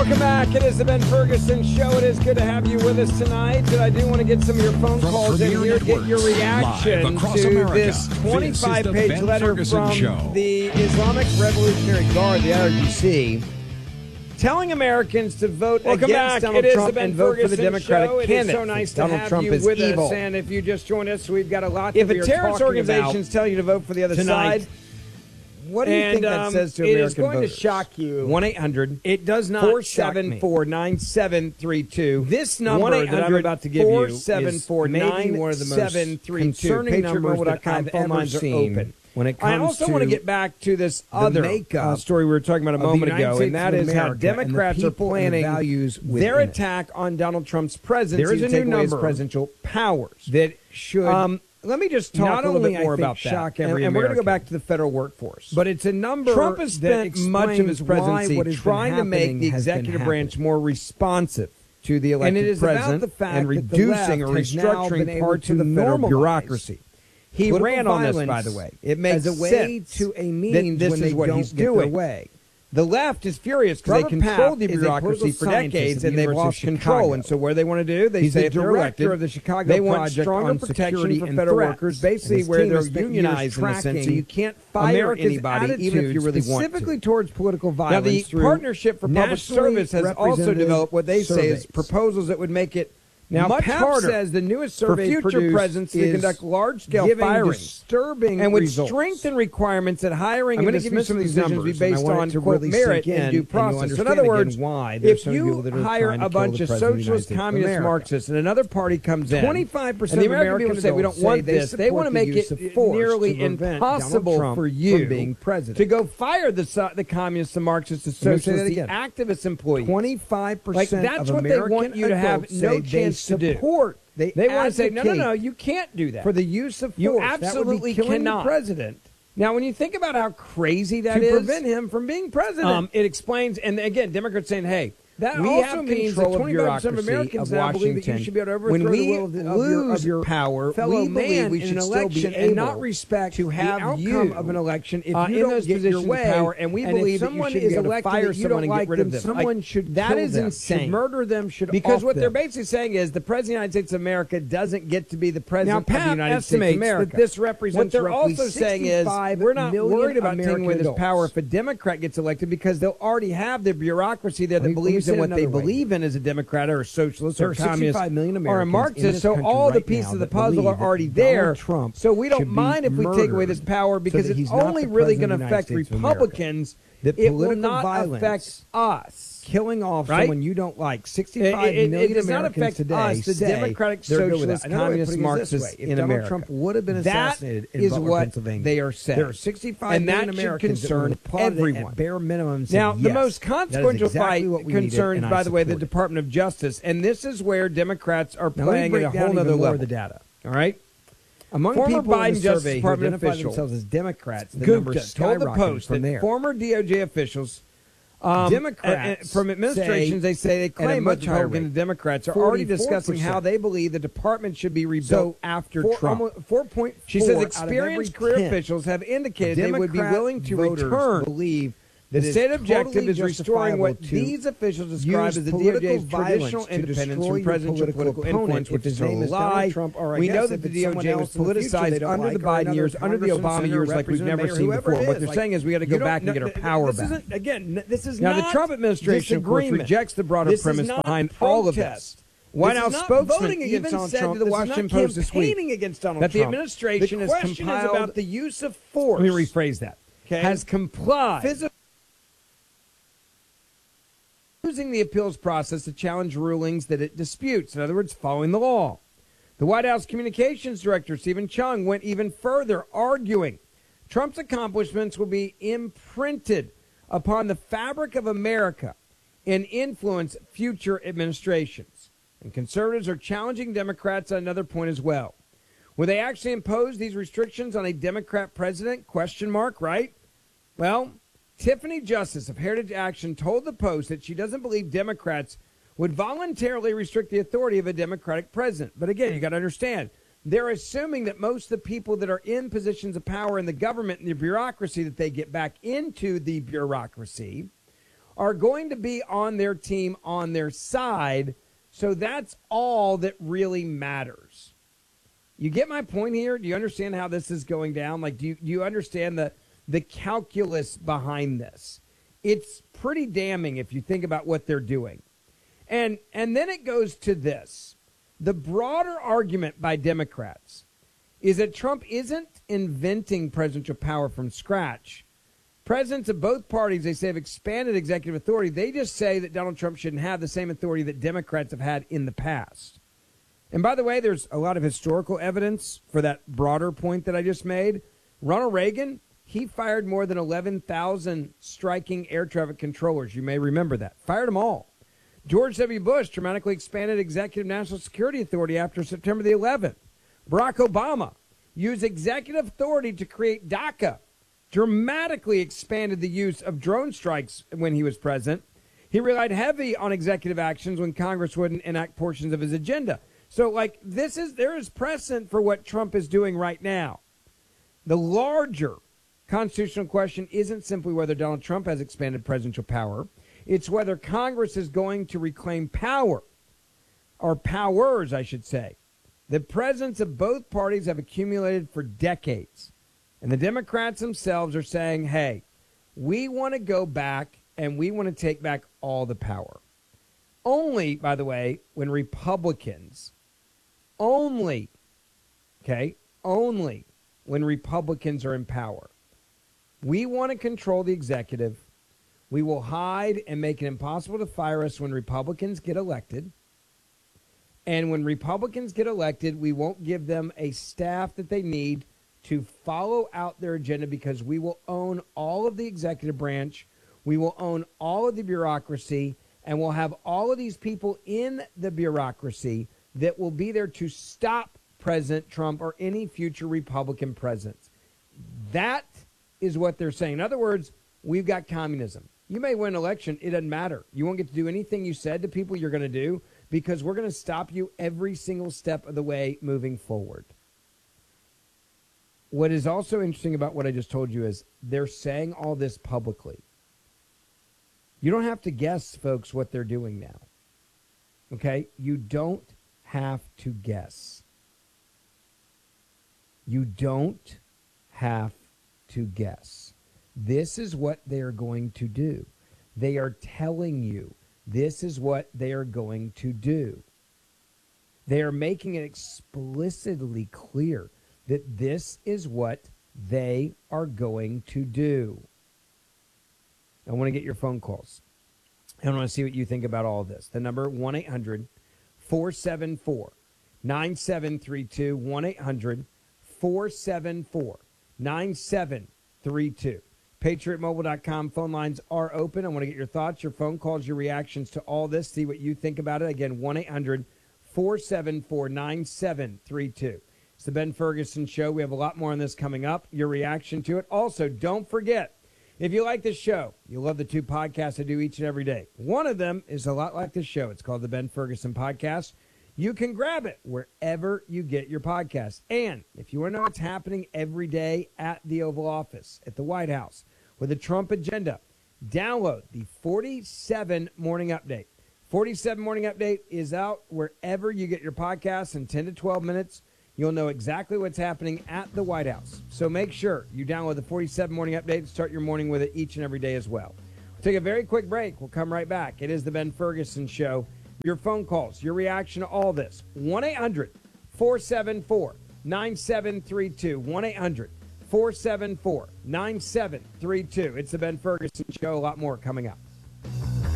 Welcome back. It is the Ben Ferguson Show. It is good to have you with us tonight. And I do want to get some of your phone calls in here, get your reaction to America. this 25-page letter from the Islamic Revolutionary Guard, the IRGC, telling Americans to vote against Donald Trump and vote for the Democratic candidate. It is so nice to have you with us. And if you just joined us, we've got a lot that we are talking about. If a terrorist organization is telling you to vote for the other side, what do you think that says to American voters? It is going to shock you. 1-800. It does not 474-9732. This number that I'm about to give you is maybe one of the most concerning numbers that I've ever seen. When it comes I also want to get back to this other story we were talking about a moment ago, and that is how Democrats are planning their attack on Donald Trump's presidency to take away his presidential powers. That should... let me just talk a little bit more about that. And we're going to go back to the federal workforce. But it's a number Trump has spent much of his presidency trying to make the executive branch more responsive to the elected president and reducing or restructuring parts of the federal bureaucracy. He ran on this, by the way. It makes sense to a means that this is what he's doing. The left is furious because they controlled the bureaucracy for decades and they've lost control. And so what do they want to do? They say if they're elected, of the Chicago they want stronger protection for federal workers, basically where they're unionized in a sense. So you can't fire anybody even if you really want to. Specifically towards political violence. Now the Partnership for Public Service has also developed what they say is proposals that would make it now, much harder says the newest survey for future presidents to conduct large-scale firing, disturbing and would strengthen requirements that hiring and dismissal decisions be based on quote merit and due process. So in other words, if you hire a bunch of socialist, communist, Marxists, and another party comes in, 25% of the American people say we don't want this. They want to make it nearly impossible for you being president to go fire the communists, the Marxists, the socialists, the activist employees. 25% that's what they want you to have no chance to support. They want to say, no, you can't do that. For the use of force. You absolutely cannot. The president. Now, when you think about how crazy that is. To prevent him from being president. It explains, and again, Democrats saying, hey, that we also have means that 25% of Americans now believe that you should be able to overthrow the will of your power, fellow man we should still be able and not respect to have the outcome of an election if you don't get your way. Power, and we believe that you should be able to fire someone and get rid of them. Someone should that is insane. Should murder them. Should because what they're basically saying is the president of the United States of America doesn't get to be the president of the United States of America. That this represents what they're also saying is we're not worried about taking away this power if a Democrat gets elected because they'll already have the bureaucracy there that believes in what they believe in as a Democrat or a socialist or a communist or a Marxist. So all the pieces of the puzzle are already there. So we don't mind if we take away this power because it's only really going to affect Republicans. It will not affect us. Killing off someone you don't like. 65 million Americans not affect today us, the Democratic Socialist Communist Marxists in America. Trump would have been assassinated in Pennsylvania. They are saying. There are 65 million Americans that should concern everyone. At bare minimum. Now, the most consequential fight concerns, by the way, the Department of Justice, and this is where Democrats are playing at a whole other level. The data. All right. Among former people Biden Justice Department officials themselves as Democrats, the numbers told the Post that former DOJ officials, Democrats from administrations, they say they claim much Republicans and Democrats are already discussing how they believe the department should be rebuilt after Trump. 4.4. She says experienced career officials have indicated they would be willing to return. Believe the state objective is restoring what these officials describe as the DOJ's traditional independence from presidential political influence, which is a lie. We know that the DOJ was politicized under the Biden years, under the Obama years, like we've never seen before. What they're saying is we got to go back and get our power back. Again, this is now the Trump administration, of course, rejects the broader premise behind all of this. White House spokesman even said to the Washington Post this week that the administration has compiled about the use of force. Let me rephrase that. Has complied. Using the appeals process to challenge rulings that it disputes, in other words, following the law. The White House Communications Director, Stephen Chung, went even further, arguing Trump's accomplishments will be imprinted upon the fabric of America and influence future administrations. And conservatives are challenging Democrats on another point as well. Will they actually impose these restrictions on a Democrat president? Question mark, right? Well, Tiffany Justice of Heritage Action told the Post that she doesn't believe Democrats would voluntarily restrict the authority of a Democratic president. But again, you got to understand, they're assuming that most of the people that are in positions of power in the government and the bureaucracy, that they get back into the bureaucracy, are going to be on their team, on their side. So that's all that really matters. You get my point here? Do you understand how this is going down? Like, do you understand the calculus behind this? It's pretty damning if you think about what they're doing. And then it goes to this. The broader argument by Democrats is that Trump isn't inventing presidential power from scratch. Presidents of both parties, they say, have expanded executive authority. They just say that Donald Trump shouldn't have the same authority that Democrats have had in the past. And by the way, there's a lot of historical evidence for that broader point that I just made. Ronald Reagan, he fired more than 11,000 striking air traffic controllers. You may remember that. Fired them all. George W. Bush dramatically expanded executive national security authority after September the 11th. Barack Obama used executive authority to create DACA, dramatically expanded the use of drone strikes when he was president. He relied heavy on executive actions when Congress wouldn't enact portions of his agenda. So, like, there is precedent for what Trump is doing right now. The larger constitutional question isn't simply whether Donald Trump has expanded presidential power. It's whether Congress is going to reclaim power, or powers, I should say. The presidents of both parties have accumulated for decades. And the Democrats themselves are saying, hey, we want to go back and we want to take back all the power. Only, by the way, when Republicans, only when Republicans are in power. We want to control the executive. We will hide and make it impossible to fire us when Republicans get elected. And when Republicans get elected, we won't give them a staff that they need to follow out their agenda because we will own all of the executive branch. We will own all of the bureaucracy, and we'll have all of these people in the bureaucracy that will be there to stop President Trump or any future Republican presidents. That is what they're saying. In other words, we've got communism. You may win an election. It doesn't matter. You won't get to do anything you said to people you're going to do because we're going to stop you every single step of the way moving forward. What is also interesting about what I just told you is they're saying all this publicly. You don't have to guess, folks, what they're doing now. Okay? You don't have to guess. You don't have to guess. This is what they are going to do. They are telling you this is what they are going to do. They are making it explicitly clear that this is what they are going to do. I want to get your phone calls. I want to see what you think about all of this. The number 1-800-474-9732, 1-800-474-9732. PatriotMobile.com phone lines are open. I want to get your thoughts, your phone calls, your reactions to all this. See what you think about it. Again, 1-800-474-9732. It's the Ben Ferguson Show. We have a lot more on this coming up. Your reaction to it. Also, don't forget, if you like this show, you'll love the two podcasts I do each and every day. One of them is a lot like this show. It's called the Ben Ferguson Podcast. You can grab it wherever you get your podcasts. And if you want to know what's happening every day at the Oval Office, at the White House, with the Trump agenda, download the 47 Morning Update. 47 Morning Update is out wherever you get your podcasts in 10 to 12 minutes. You'll know exactly what's happening at the White House. So make sure you download the 47 Morning Update and start your morning with it each and every day as well. We'll take a very quick break. We'll come right back. It is the Ben Ferguson Show. Your phone calls, your reaction to all this. 1-800-474-9732. 1-800-474-9732. It's the Ben Ferguson Show. A lot more coming up.